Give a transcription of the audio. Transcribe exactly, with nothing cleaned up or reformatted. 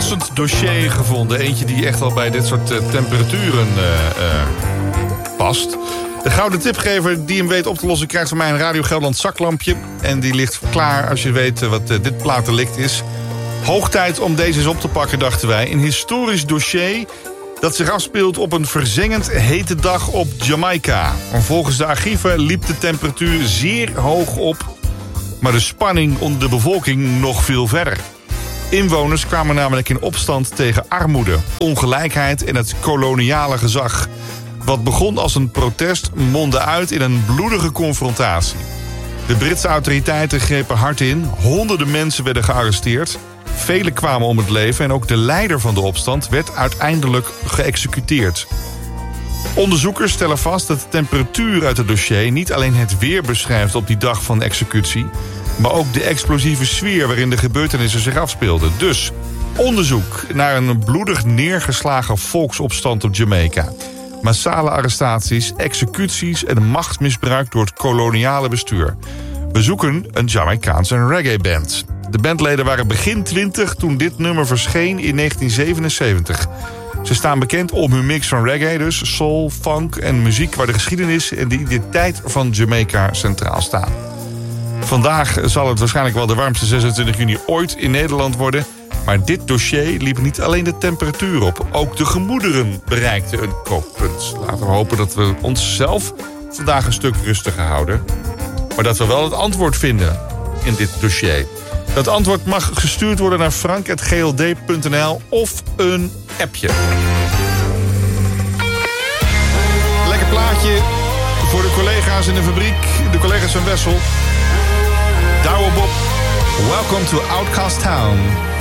passend dossier gevonden. Eentje die echt wel bij dit soort uh, temperaturen uh, uh, past. De gouden tipgever die hem weet op te lossen krijgt van mij een Radio Gelderland zaklampje. En die ligt klaar als je weet uh, wat uh, dit platendelict is. Hoog tijd om deze eens op te pakken, dachten wij. Een historisch dossier dat zich afspeelt op een verzengend hete dag op Jamaica. Volgens de archieven liep de temperatuur zeer hoog op, maar de spanning onder de bevolking nog veel verder. Inwoners kwamen namelijk in opstand tegen armoede, ongelijkheid en het koloniale gezag. Wat begon als een protest mondde uit in een bloedige confrontatie. De Britse autoriteiten grepen hard in, honderden mensen werden gearresteerd. Velen kwamen om het leven en ook de leider van de opstand werd uiteindelijk geëxecuteerd. Onderzoekers stellen vast dat de temperatuur uit het dossier niet alleen het weer beschrijft op die dag van de executie, maar ook de explosieve sfeer waarin de gebeurtenissen zich afspeelden. Dus onderzoek naar een bloedig neergeslagen volksopstand op Jamaica. Massale arrestaties, executies en machtsmisbruik door het koloniale bestuur. We zoeken een Jamaicaanse reggae-band. De bandleden waren begin twintig toen dit nummer verscheen in negentien zevenenzeventig. Ze staan bekend om hun mix van reggae, dus soul, funk en muziek waar de geschiedenis en de identiteit van Jamaica centraal staan. Vandaag zal het waarschijnlijk wel de warmste zesentwintig juni ooit in Nederland worden. Maar dit dossier liep niet alleen de temperatuur op. Ook de gemoederen bereikten een kookpunt. Laten we hopen dat we onszelf vandaag een stuk rustiger houden. Maar dat we wel het antwoord vinden in dit dossier. Dat antwoord mag gestuurd worden naar frank at g l d punt n l of een appje. Lekker plaatje voor de collega's in de fabriek. De collega's van Wessel. Douwe Bob. Welcome to Outcast Town.